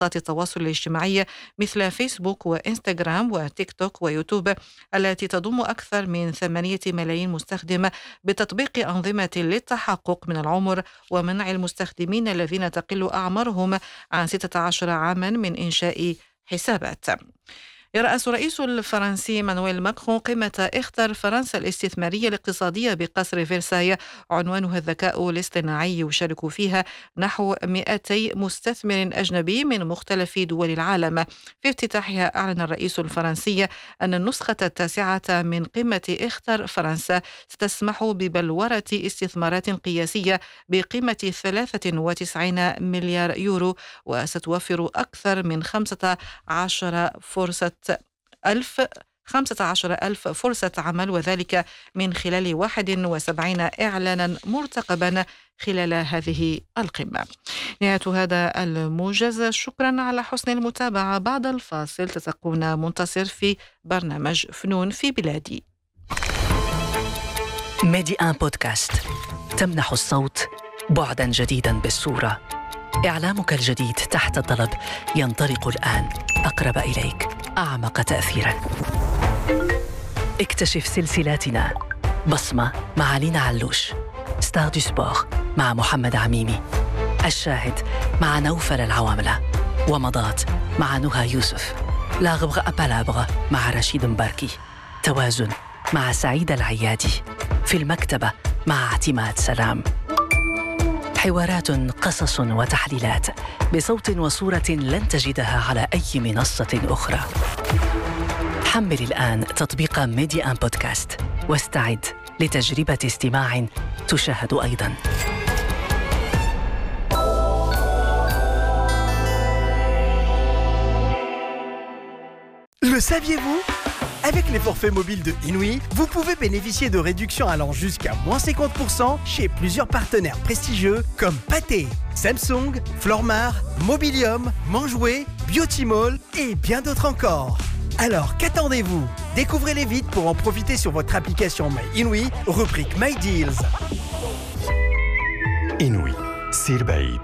منصات التواصل الاجتماعي مثل فيسبوك وإنستغرام وتيك توك ويوتيوب التي تضم أكثر من 8 ملايين مستخدم بتطبيق أنظمة للتحقق من العمر ومنع المستخدمين الذين تقل أعمارهم عن 16 عاما من إنشاء حسابات. يرأس الرئيس الفرنسي مانويل ماكرون قمة اختر فرنسا الاستثمارية الاقتصادية بقصر فرساي عنوانها الذكاء الاصطناعي، يشارك فيها نحو 200 مستثمر أجنبي من مختلف دول العالم. في افتتاحها أعلن الرئيس الفرنسي أن النسخة التاسعة من قمة اختر فرنسا ستسمح ببلورة استثمارات قياسية بقيمة 93 مليار يورو، وستوفر أكثر من 15,000 فرصة عمل، وذلك من خلال 71 إعلانا مرتقبا خلال هذه القمة. نهاية هذا الموجز، شكرا على حسن المتابعة. بعد الفاصل تتكون منتصر في برنامج فنون في بلادي. ميدي آن بودكاست تمنح الصوت بعدا جديدا بالصورة. إعلامك الجديد تحت الطلب ينطلق الآن، أقرب إليك، أعمق تأثيرا. اكتشف سلسلاتنا: بصمة مع لينا علوش، ستار دو سبور مع محمد عميمي، الشاهد مع نوفل العواملة، ومضات مع نهى يوسف، لا غبغ أبالابغ مع رشيد مباركي، توازن مع سعيد العيادي، في المكتبة مع اعتماد سلام. حوارات، قصص وتحليلات بصوت وصورة لن تجدها على أي منصة أخرى. حمل الآن تطبيق ميدي آن بودكاست واستعد لتجربة استماع تشاهد أيضاً. Le saviez-vous? Avec les forfaits mobiles de Inouï, vous pouvez bénéficier de réductions allant jusqu'à moins 50% chez plusieurs partenaires prestigieux comme Pathé, Samsung, Flormar, Mobilium, Manjouet, Biotimol et bien d'autres encore. Alors qu'attendez-vous? Découvrez-les vite pour en profiter sur votre application My Inouï, rubrique My Deals. Inouï, سير بعيد.